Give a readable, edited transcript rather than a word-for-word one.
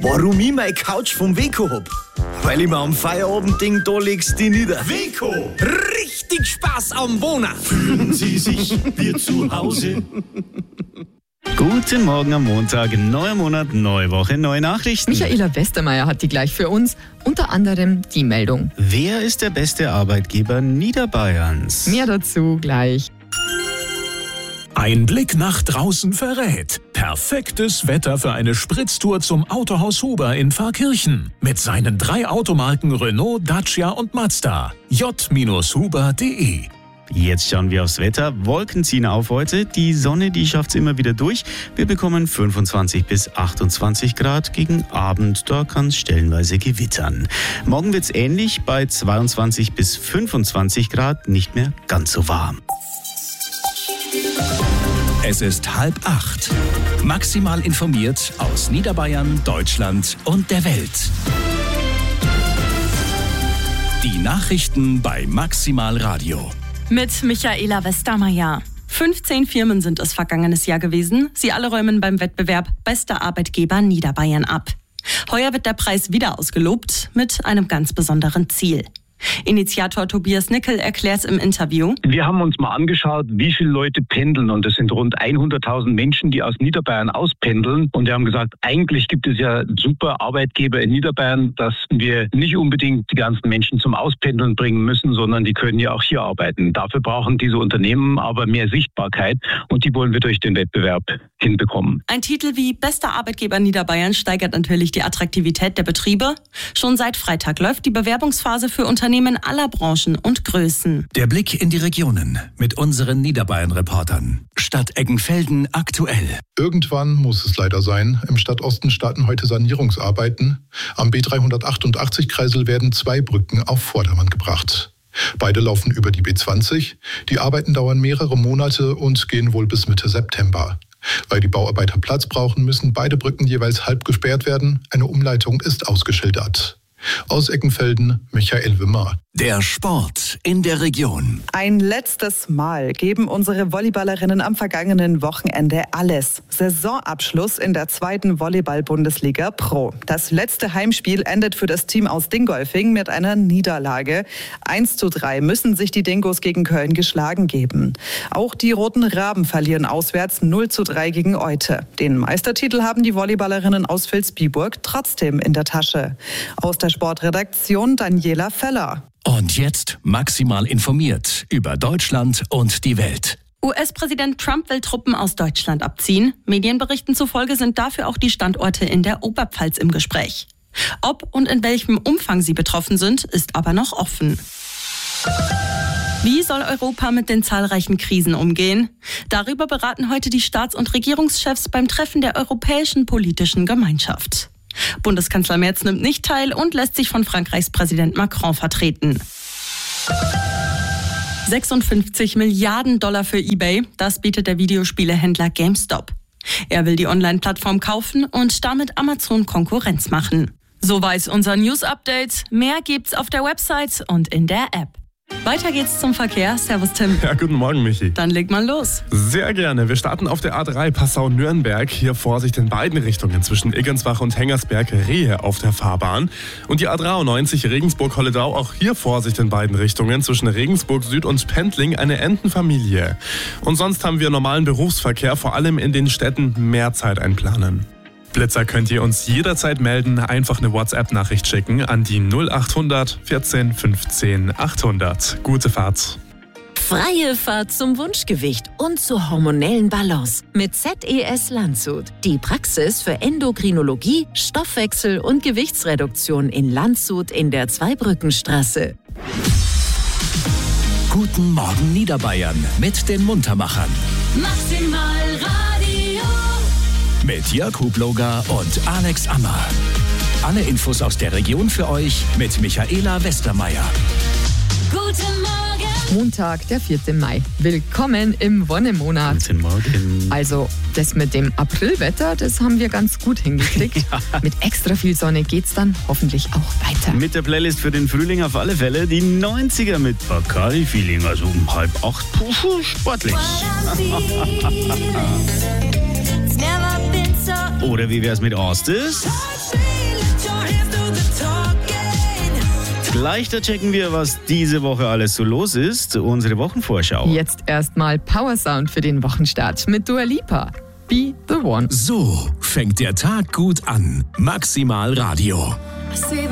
Warum ich meine Couch vom Weco hab? Weil ich mir am Feierabendding da legst die nieder. Weco. Richtig Spaß am Wohnen. Fühlen Sie sich wie zu Hause? Guten Morgen am Montag, neuer Monat, neue Woche, neue Nachrichten. Michaela Westermeier hat die gleich für uns, unter anderem die Meldung. Wer ist der beste Arbeitgeber Niederbayerns? Mehr dazu gleich. Ein Blick nach draußen verrät. Perfektes Wetter für eine Spritztour zum Autohaus Huber in Pfarrkirchen. Mit seinen 3 Automarken Renault, Dacia und Mazda. j-huber.de. Jetzt schauen wir aufs Wetter. Wolken ziehen auf heute. Die Sonne, die schafft's immer wieder durch. Wir bekommen 25 bis 28 Grad. Gegen Abend, da kann es stellenweise gewittern. Morgen wird's ähnlich, bei 22 bis 25 Grad, nicht mehr ganz so warm. Es ist 7:30. Maximal informiert aus Niederbayern, Deutschland und der Welt. Die Nachrichten bei Maximal Radio. Mit Michaela Westermeier. 15 Firmen sind es vergangenes Jahr gewesen. Sie alle räumen beim Wettbewerb Bester Arbeitgeber Niederbayern ab. Heuer wird der Preis wieder ausgelobt mit einem ganz besonderen Ziel. Initiator Tobias Nickel erklärt im Interview: Wir haben uns mal angeschaut, wie viele Leute pendeln, und das sind rund 100.000 Menschen, die aus Niederbayern auspendeln, und wir haben gesagt, eigentlich gibt es ja super Arbeitgeber in Niederbayern, dass wir nicht unbedingt die ganzen Menschen zum Auspendeln bringen müssen, sondern die können ja auch hier arbeiten. Dafür brauchen diese Unternehmen aber mehr Sichtbarkeit, und die wollen wir durch den Wettbewerb hinbekommen. Ein Titel wie Bester Arbeitgeber Niederbayern steigert natürlich die Attraktivität der Betriebe. Schon seit Freitag läuft die Bewerbungsphase für Unternehmen aller Branchen und Größen. Der Blick in die Regionen mit unseren Niederbayern-Reportern. Stadt Eggenfelden aktuell. Irgendwann muss es leider sein. Im Stadtosten starten heute Sanierungsarbeiten. Am B388-Kreisel werden 2 Brücken auf Vordermann gebracht. Beide laufen über die B20. Die Arbeiten dauern mehrere Monate und gehen wohl bis Mitte September. Weil die Bauarbeiter Platz brauchen, müssen beide Brücken jeweils halb gesperrt werden. Eine Umleitung ist ausgeschildert. Aus Eggenfelden, Michael Wimmer. Der Sport in der Region. Ein letztes Mal geben unsere Volleyballerinnen am vergangenen Wochenende alles. Saisonabschluss in der 2. Volleyball-Bundesliga Pro. Das letzte Heimspiel endet für das Team aus Dingolfing mit einer Niederlage. 1:3 müssen sich die Dingos gegen Köln geschlagen geben. Auch die Roten Raben verlieren auswärts 0:3 gegen Eute. Den Meistertitel haben die Volleyballerinnen aus Vilsbiburg trotzdem in der Tasche. Aus der Sportredaktion Daniela Feller. Und jetzt maximal informiert über Deutschland und die Welt. US-Präsident Trump will Truppen aus Deutschland abziehen. Medienberichten zufolge sind dafür auch die Standorte in der Oberpfalz im Gespräch. Ob und in welchem Umfang sie betroffen sind, ist aber noch offen. Wie soll Europa mit den zahlreichen Krisen umgehen? Darüber beraten heute die Staats- und Regierungschefs beim Treffen der Europäischen Politischen Gemeinschaft. Bundeskanzler Merz nimmt nicht teil und lässt sich von Frankreichs Präsident Macron vertreten. 56 Milliarden $ für eBay, das bietet der Videospielehändler GameStop. Er will die Online-Plattform kaufen und damit Amazon Konkurrenz machen. So weiß unser News-Update. Mehr gibt's auf der Website und in der App. Weiter geht's zum Verkehr. Servus Tim. Ja, guten Morgen Michi. Dann leg mal los. Sehr gerne. Wir starten auf der A3 Passau-Nürnberg. Hier Vorsicht in beiden Richtungen zwischen Igensbach und Hengersberg, Rehe auf der Fahrbahn. Und die A93 Regensburg-Holledau, auch hier Vorsicht in beiden Richtungen zwischen Regensburg Süd und Pendling, eine Entenfamilie. Und sonst haben wir normalen Berufsverkehr, vor allem in den Städten, mehr Zeit einplanen. Blitzer könnt ihr uns jederzeit melden, einfach eine WhatsApp-Nachricht schicken an die 0800 14 15 800. Gute Fahrt. Freie Fahrt zum Wunschgewicht und zur hormonellen Balance mit ZES Landshut. Die Praxis für Endokrinologie, Stoffwechsel und Gewichtsreduktion in Landshut in der Zweibrückenstraße. Guten Morgen Niederbayern mit den Muntermachern. Maximal Radio. Mit Jörg Hubloger und Alex Ammer. Alle Infos aus der Region für euch mit Michaela Westermeier. Guten Morgen. Montag, der 4. Mai. Willkommen im Wonnemonat. Guten Morgen. Also, das mit dem Aprilwetter, das haben wir ganz gut hingekriegt. Ja. Mit extra viel Sonne geht's dann hoffentlich auch weiter. Mit der Playlist für den Frühling auf alle Fälle die 90er mit Bacardi-Feeling, also um 7:30. Sportlich. Oder wie wär's mit Ostis? Gleich da checken wir, was diese Woche alles so los ist. Unsere Wochenvorschau. Jetzt erstmal Power Sound für den Wochenstart mit Dua Lipa. Be the One. So fängt der Tag gut an. Maximal Radio. I see